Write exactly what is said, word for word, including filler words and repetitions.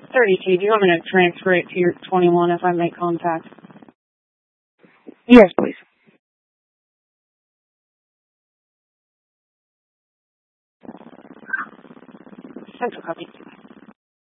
thirty-two. Do you want me to transfer it to your twenty-one if I make contact? Yes, please. Central copy.